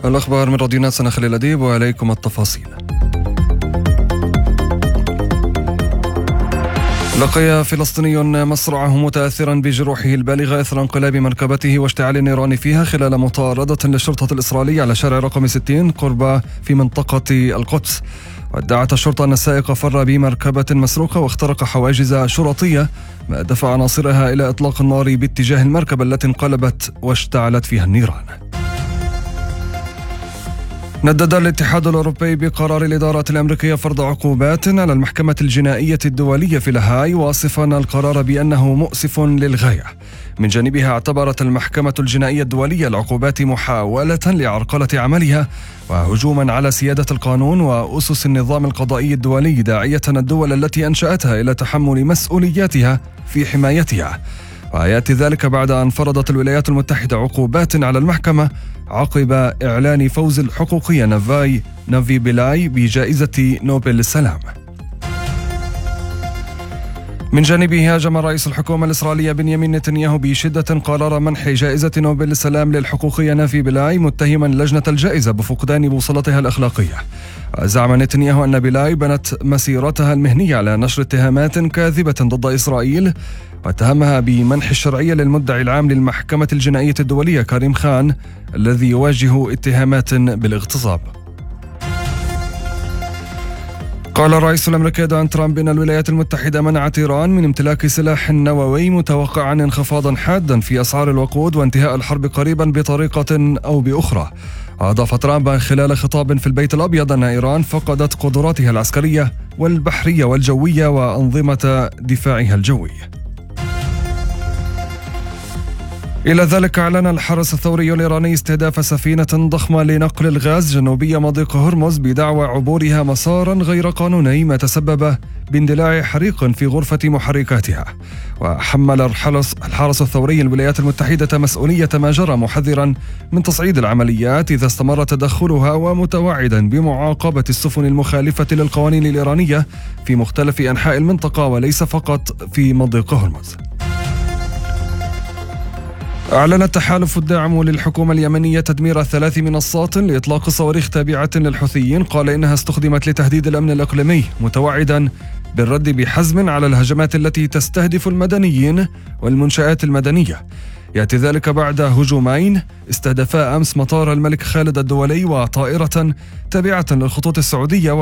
الأخبار من راديو ناس، أنا خليل أديب وعليكم التفاصيل. لقي فلسطيني مصرعه متأثرا بجروحه البالغة إثر انقلاب مركبته واشتعال النيران فيها خلال مطاردة للشرطة الإسرائيلية على شارع رقم 60 قرب في منطقة القدس. وادعت الشرطة أن السائق فر بمركبة مسروقة واخترق حواجز شرطية، ما دفع عناصرها إلى إطلاق النار باتجاه المركبة التي انقلبت واشتعلت فيها النيران. ندد الاتحاد الأوروبي بقرار الإدارة الأمريكية فرض عقوبات على المحكمة الجنائية الدولية في لاهاي، واصفا القرار بأنه مؤسف للغاية. من جانبها اعتبرت المحكمة الجنائية الدولية العقوبات محاولة لعرقلة عملها وهجوما على سيادة القانون وأسس النظام القضائي الدولي، داعية الدول التي أنشأتها إلى تحمل مسؤولياتها في حمايتها. ويأتي ذلك بعد أن فرضت الولايات المتحدة عقوبات على المحكمة عقب إعلان فوز الحقوقية نافي بيلاي بجائزة نوبل للسلام. من جانبه هاجم رئيس الحكومة الإسرائيلية بنيامين نتنياهو بشدة قرار منح جائزة نوبل للسلام للحقوقية نافي بيلاي، متهما لجنة الجائزة بفقدان بوصلتها الأخلاقية. زعم نتنياهو أن بيلاي بنت مسيرتها المهنية على نشر اتهامات كاذبة ضد إسرائيل، واتهمها بمنح الشرعية للمدعي العام للمحكمة الجنائية الدولية كريم خان الذي يواجه اتهامات بالاغتصاب. قال الرئيس الأمريكي دونالد ترامب إن الولايات المتحدة منعت إيران من امتلاك سلاح نووي، متوقعا انخفاضا حادا في أسعار الوقود وانتهاء الحرب قريبا بطريقة أو بأخرى. أضاف ترامب خلال خطاب في البيت الأبيض أن إيران فقدت قدراتها العسكرية والبحرية والجوية وأنظمة دفاعها الجوي. إلى ذلك أعلن الحرس الثوري الإيراني استهداف سفينة ضخمة لنقل الغاز جنوبي مضيق هرمز بدعوى عبورها مسارا غير قانوني، ما تسبب باندلاع حريق في غرفة محركاتها. وحمل الحرس الثوري الولايات المتحدة مسؤولية ما جرى، محذرا من تصعيد العمليات إذا استمر تدخلها، ومتوعدا بمعاقبة السفن المخالفة للقوانين الإيرانية في مختلف أنحاء المنطقة وليس فقط في مضيق هرمز. أعلن التحالف الداعم للحكومة اليمنية تدمير 3 منصات لإطلاق صواريخ تابعة للحوثيين، قال إنها استخدمت لتهديد الأمن الإقليمي، متوعدا بالرد بحزم على الهجمات التي تستهدف المدنيين والمنشآت المدنية. يأتي ذلك بعد هجومين استهدفا أمس مطار الملك خالد الدولي وطائرة تابعة للخطوط السعودية